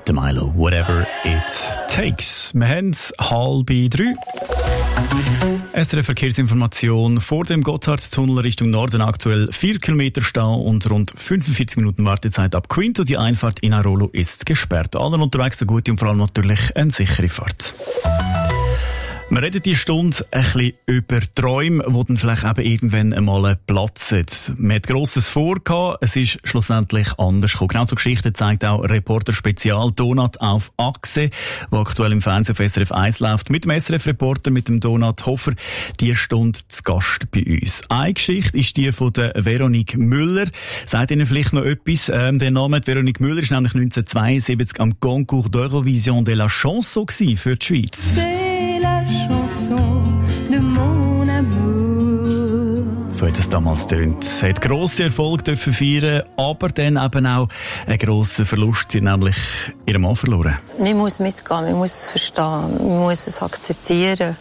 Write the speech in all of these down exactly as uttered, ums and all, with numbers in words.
The Milo, whatever it takes. Wir haben halb drei. S R F-Verkehrsinformation. Vor dem Gotthardtunnel Richtung Norden aktuell vier Kilometer Stau und rund fünfundvierzig Minuten Wartezeit ab Quinto. Die Einfahrt in Airolo ist gesperrt. Allen unterwegs eine gute und vor allem natürlich eine sichere Fahrt. Wir reden diese Stunde ein bisschen über Träume, die dann vielleicht eben irgendwann einmal platzen. Man hat Grosses vorgehabt, es ist schlussendlich anders gekommen. Genau so Geschichten zeigt auch Reporter Spezial Donat auf Achse, der aktuell im Fernsehen auf S R F eins läuft. Mit dem S R F-Reporter, mit dem Donat Hofer, diese Stunde zu Gast bei uns. Eine Geschichte ist die von der Veronique Müller. Sagt Ihnen vielleicht noch etwas? Ähm, der Name Veronique Müller war nämlich neunzehnhundertzweiundsiebzig am Concours d'Eurovision de la Chanson für die Schweiz. So hat es damals getönt. Sie hat grossen Erfolg dürfen feiern, aber dann eben auch einen grossen Verlust. Sie hat nämlich ihren Mann verloren. Man muss mitgehen, man muss es verstehen, man muss es akzeptieren.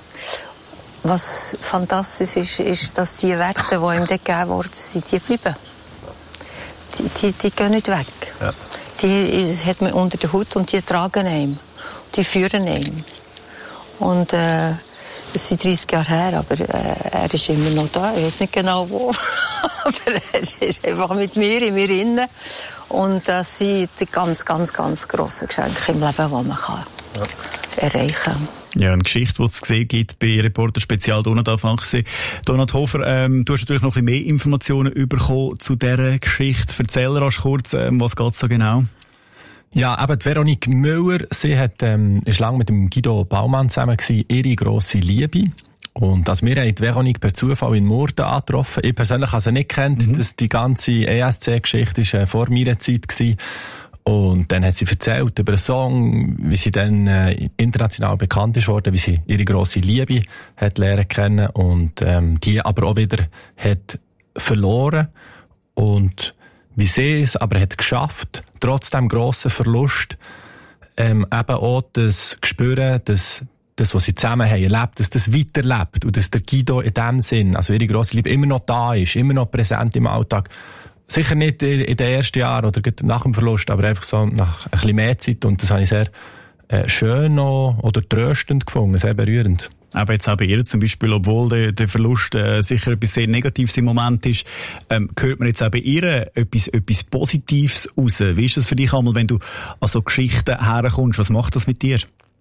Was fantastisch ist, ist, dass die Werte, die ihm dort gegeben worden sind, die bleiben. Die, die, die gehen nicht weg. Ja. Die hat man unter der Haut und die tragen ihn. Die führen ihn. Und äh, es sind dreißig Jahre her, aber äh, er ist immer noch da. Ich weiß nicht genau wo. Aber er ist einfach mit mir, in mir innen. Und das sind die ganz, ganz, ganz grossen Geschenke im Leben, die man kann ja. erreichen kann. Ja, eine Geschichte, die es gesehen gibt bei Reporter Spezial Donat auf Achse. Donat Hofer, ähm, du hast natürlich noch ein bisschen mehr Informationen bekommen zu dieser Geschichte. Erzähl rasch kurz, ähm, was geht so genau? Ja, eben die Veronique Müller, sie hat, ähm, ist lange mit dem Guido Baumann zusammen gewesen, ihre grosse Liebe. Und als wir haben die Veronique per Zufall in Murten angetroffen. Ich persönlich habe sie nicht gekannt, mhm. dass die ganze E S C-Geschichte ist äh, vor meiner Zeit gewesen. Und dann hat sie erzählt über einen Song, wie sie dann äh, international bekannt ist worden, wie sie ihre grosse Liebe hat lernen kennen und ähm, die aber auch wieder hat verloren. Und wie sie es aber hat geschafft, trotz dem grossen Verlust, ähm, eben auch das Gespüren, dass das, was sie zusammen haben erlebt, dass das weiterlebt und dass der Guido in dem Sinn, also ihre grosse Liebe, immer noch da ist, immer noch präsent im Alltag. Sicher nicht in den ersten Jahren oder nach dem Verlust, aber einfach so nach ein bisschen mehr Zeit. Und das habe ich sehr äh, schön noch, oder tröstend gefunden, sehr berührend. Aber jetzt auch bei ihr zum Beispiel, obwohl der, der Verlust äh, sicher etwas sehr Negatives im Moment ist, ähm, hört man jetzt auch bei ihr etwas, etwas Positives raus. Wie ist das für dich einmal, wenn du an so Geschichten herkommst? Was macht das mit dir?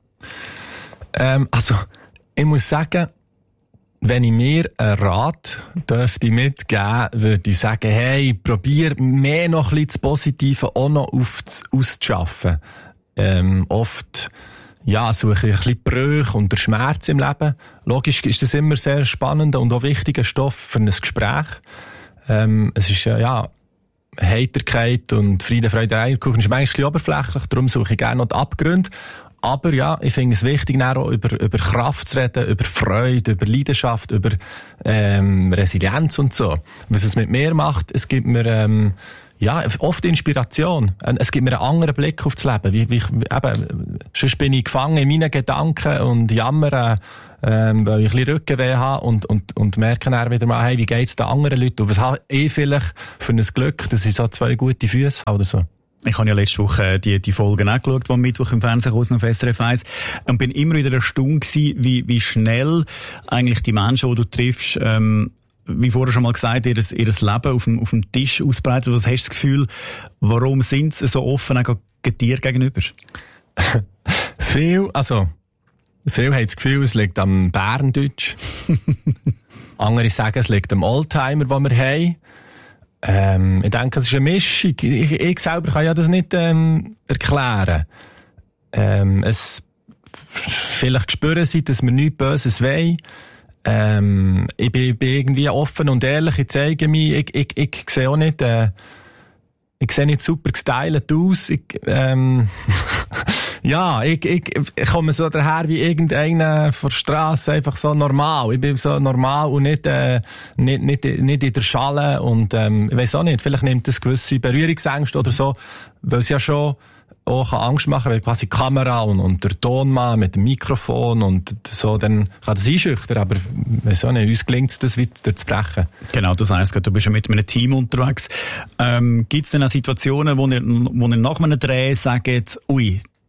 Ähm, also, ich muss sagen, wenn ich mir einen Rat dürfte mitgeben, würde ich sagen, hey, probier mehr noch ein bisschen das Positive auch noch auf, auszuschaffen. Ähm, oft, ja, suche ich ein bisschen Brüche und der Schmerz im Leben. Logisch ist das immer sehr spannender und auch wichtiger Stoff für ein Gespräch. Ähm, es ist ja, ja, Heiterkeit und Friede, Freude, Eierkuchen ist manchmal ein bisschen oberflächlich, darum suche ich gerne noch die Abgründe. Aber ja, ich finde es wichtig, auch über, über Kraft zu reden, über Freude, über Leidenschaft, über ähm, Resilienz und so. Was es mit mir macht, es gibt mir ähm, ja oft Inspiration. Es gibt mir einen anderen Blick auf das Leben. Wie, wie, eben, sonst bin ich gefangen in meinen Gedanken und jammere, ähm, weil ich ein bisschen Rückenweh habe und, und, und merke dann wieder mal, hey, wie geht's den anderen Leuten? Und was habe ich vielleicht für ein Glück, dass ich so zwei gute Füße habe oder so? Ich habe ja letzte Woche die, die Folgen auch geschaut, die am Mittwoch im Fernsehen kommen auf S R F eins. Und bin immer wieder erstaunt gewesen, wie, wie schnell eigentlich die Menschen, die du triffst, ähm, wie vorher schon mal gesagt, ihr, ihr Leben auf dem, auf dem Tisch ausbreiten. Was hast du das Gefühl, warum sind sie so offen auch dir gegenüber? Viel, also, viel haben das Gefühl, es liegt am Berndeutsch. Andere sagen, es liegt am Oldtimer, den wir haben. Ähm, ich denke, es ist eine Mischung. Ich, ich selber kann ja das nicht ähm, erklären. Ähm, es vielleicht spüren sie, dass wir nichts Böses wollen. Ähm, ich bin, bin irgendwie offen und ehrlich, ich zeige mich. Ich, ich, ich sehe auch nicht, äh, ich sehe nicht super gestylt aus. Ich, ähm, ja, ich, ich, ich komme so daher wie irgendeiner von der Strasse, einfach so normal. Ich bin so normal und nicht, äh, nicht, nicht, nicht in der Schale. Und, ähm, ich weiss auch nicht, vielleicht nimmt das gewisse Berührungsängste oder so, weil es ja schon auch Angst machen, weil quasi die Kamera und, und der Tonmann mit dem Mikrofon und so, dann kann das einschüchtern, aber weiss auch nicht, uns gelingt es, das weiter zu brechen. Genau, du sagst gerade, du bist ja mit einem Team unterwegs. Ähm, gibt es denn auch Situationen, wo ihr, wo ihr nach einem Dreh sagt, ui,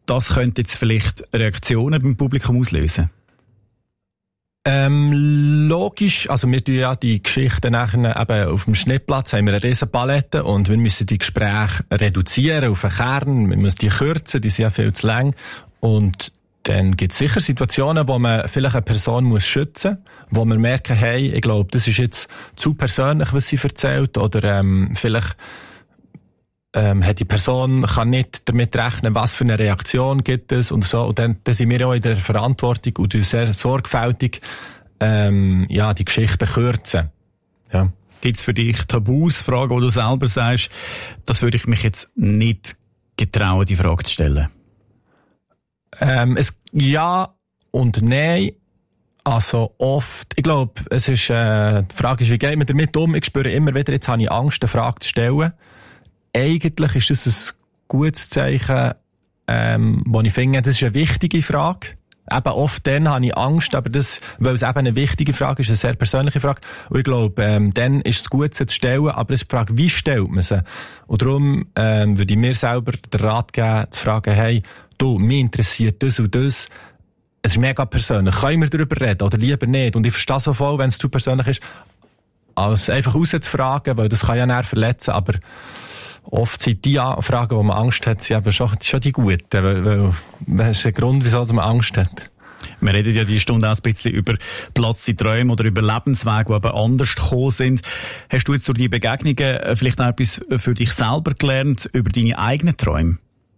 das könnte jetzt vielleicht Reaktionen beim Publikum auslösen? Ähm, logisch, also wir tun ja die Geschichten nachher eben auf dem Schnittplatz, haben wir eine riesen Palette und wir müssen die Gespräche reduzieren auf einen Kern, wir müssen die kürzen, die sind ja viel zu lang und dann gibt es sicher Situationen, wo man vielleicht eine Person muss schützen muss, wo wir merken, hey, ich glaube, das ist jetzt zu persönlich, was sie erzählt oder ähm, vielleicht Ähm, hat die Person kann nicht damit rechnen, was für eine Reaktion gibt es und so. Und dann, dann sind wir auch in der Verantwortung und sehr sorgfältig ähm, ja, die Geschichten kürzen. Ja. Gibt es für dich Tabus, Fragen, wo du selber sagst, das würde ich mich jetzt nicht getrauen, die Frage zu stellen? Ähm, es, ja und nein. Also oft, ich glaube, es ist, äh, die Frage ist, wie geht man damit um? Ich spüre immer wieder, jetzt habe ich Angst, eine Frage zu stellen. Eigentlich ist das ein gutes Zeichen, ähm, wo ich finde, das ist eine wichtige Frage. Eben oft dann habe ich Angst, aber das, weil es eben eine wichtige Frage ist, eine sehr persönliche Frage. Und ich glaube, ähm, dann ist es gut, sie zu stellen, aber es ist die Frage, wie stellt man sie? Und darum ähm, würde ich mir selber den Rat geben, zu fragen, hey, du, mich interessiert das und das. Es ist mega persönlich. Können wir darüber reden oder lieber nicht? Und ich verstehe so voll, wenn es zu persönlich ist, als einfach rauszufragen, weil das kann ja näher verletzen, aber oft sind die Fragen, wo man Angst hat, sind eben schon, schon die guten, weil, weil das ist der Grund, wieso man Angst hat. Wir reden ja die Stunde auch ein bisschen über Platz in Träumen oder über Lebenswege, die eben anders gekommen sind. Hast du jetzt durch die Begegnungen vielleicht noch etwas für dich selber gelernt, über deine eigenen Träume?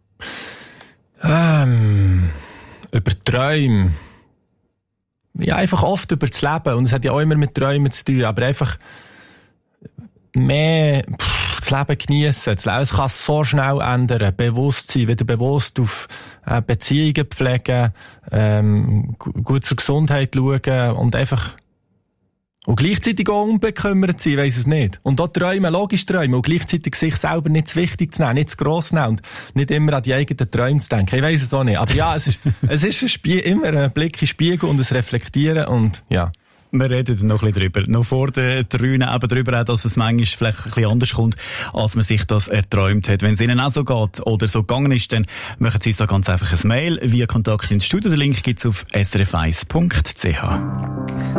Ähm, über Träume? Ja, einfach oft über das Leben. Und es hat ja auch immer mit Träumen zu tun, aber einfach mehr pff, das Leben geniessen. Das Leben es kann so schnell ändern. Bewusstsein, wieder bewusst auf äh, Beziehungen pflegen, ähm, gut zur Gesundheit schauen und einfach und gleichzeitig auch unbekümmert sein, weiss es nicht. Und auch träumen, logisch träumen und gleichzeitig sich selber nicht zu wichtig zu nehmen, nicht zu gross nehmen und nicht immer an die eigenen Träume zu denken. Ich weiss es auch nicht. Aber ja, es ist, es ist ein Spie- immer ein Blick in den Spiegel und ein Reflektieren und ja. Wir reden noch ein bisschen drüber. Noch vor den Trünen eben drüber, auch, dass es manchmal vielleicht ein bisschen anders kommt, als man sich das erträumt hat. Wenn es Ihnen auch so geht oder so gegangen ist, dann machen Sie uns da ganz einfach ein Mail via Kontakt ins Studio. Den Link gibt es auf s r f eins punkt c h.